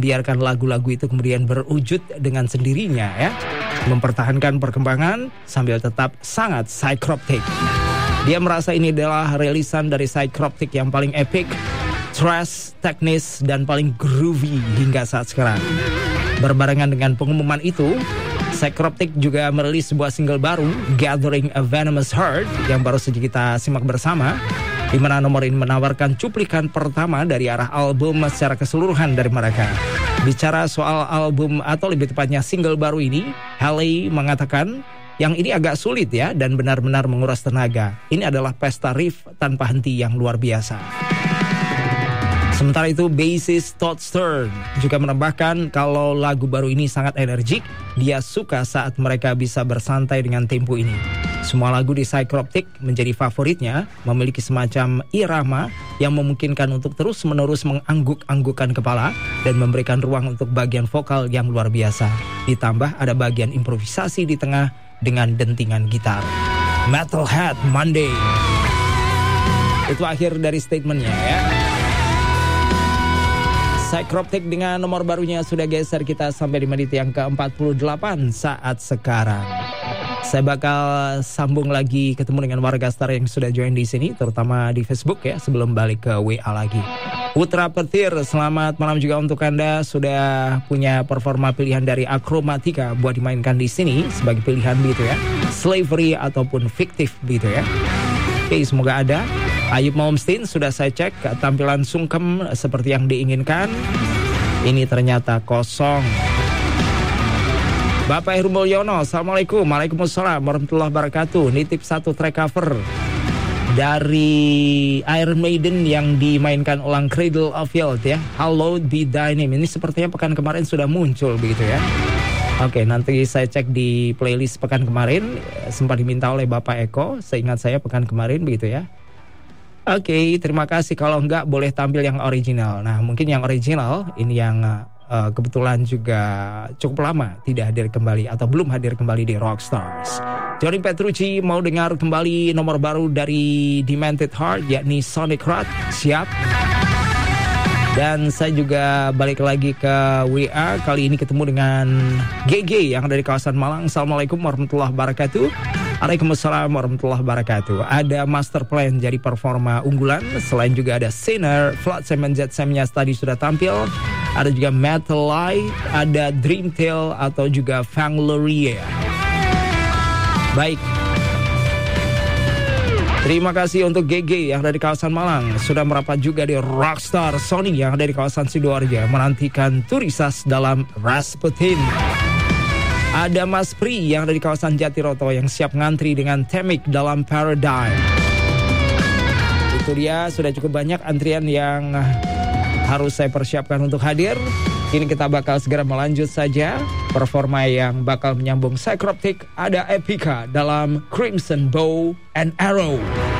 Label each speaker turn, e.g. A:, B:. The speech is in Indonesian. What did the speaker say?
A: biarkan lagu-lagu itu kemudian berwujud dengan sendirinya ya. Mempertahankan perkembangan sambil tetap sangat Psycroptic. Dia merasa ini adalah rilisan dari Psycroptic yang paling epic, thrash, teknis, dan paling groovy hingga saat sekarang. Berbarengan dengan pengumuman itu, Psycroptic juga merilis sebuah single baru, Gathering a Venomous Herd, yang baru saja kita simak bersama, di mana nomor ini menawarkan cuplikan pertama dari arah album secara keseluruhan dari mereka. Bicara soal album atau lebih tepatnya single baru ini, Haley mengatakan yang ini agak sulit ya dan benar-benar menguras tenaga. Ini adalah pesta riff tanpa henti yang luar biasa. Sementara itu, bassist Todd Stern juga menambahkan kalau lagu baru ini sangat energik. Dia suka saat mereka bisa bersantai dengan tempo ini. Semua lagu di Psycroptic menjadi favoritnya, memiliki semacam irama yang memungkinkan untuk terus-menerus mengangguk-anggukkan kepala dan memberikan ruang untuk bagian vokal yang luar biasa. Ditambah ada bagian improvisasi di tengah dengan dentingan gitar. Metalhead Monday. Itu akhir dari statementnya ya. Psycroptic dengan nomor barunya sudah geser kita sampai di menit yang ke-48 saat sekarang. Saya bakal sambung lagi ketemu dengan warga Star yang sudah join di sini, terutama di Facebook ya, sebelum balik ke WA lagi. Putra Petir, selamat malam juga untuk Anda. Sudah punya performa pilihan dari Akromatika buat dimainkan di sini sebagai pilihan gitu ya. Slavery ataupun fiktif gitu ya. Oke, semoga ada. Ayub Momstin sudah saya cek, tampilan sungkem seperti yang diinginkan. Ini ternyata kosong. Bapak Heru Mulyono, Assalamualaikum. Waalaikumsalam warahmatullahi wabarakatuh. Nitip satu track cover dari Iron Maiden yang dimainkan ulang Cradle of Filth ya. Hallowed Be Thy Name. Ini sepertinya pekan kemarin sudah muncul begitu ya. Oke, nanti saya cek di playlist pekan kemarin. Sempat diminta oleh Bapak Eko, seingat saya pekan kemarin begitu ya. Oke, terima kasih. Kalau enggak boleh tampil yang original. Nah, mungkin yang original ini yang kebetulan juga cukup lama tidak hadir kembali atau belum hadir kembali di Rockstars. Johnny Petrucci mau dengar kembali nomor baru dari Demented Heart, yakni Sonic Rat. Siap. Dan saya juga balik lagi ke WA. Kali ini ketemu dengan GG yang dari kawasan Malang. Assalamualaikum warahmatullahi wabarakatuh. Waalaikumsalam warahmatullahi wabarakatuh. Ada Master Plan jadi performa unggulan. Selain juga ada Sinner, Flood Sam and Jet Sam-nya tadi sudah tampil. Ada juga Metal Light, ada Dream Tale atau juga Fangloria. Baik. Terima kasih untuk GG yang dari kawasan Malang. Sudah merapat juga di Rockstar. Sony yang dari kawasan Sidoarjo menantikan Turisas dalam Rasputin. Ada Mas Pri yang dari kawasan Jatiroto yang siap ngantri dengan Temik dalam Paradigm. Itu dia, sudah cukup banyak antrian yang harus saya persiapkan untuk hadir. Kini kita bakal segera melanjut saja performa yang bakal menyambung Psycroptic. Ada Epica dalam Crimson Bow and Arrow.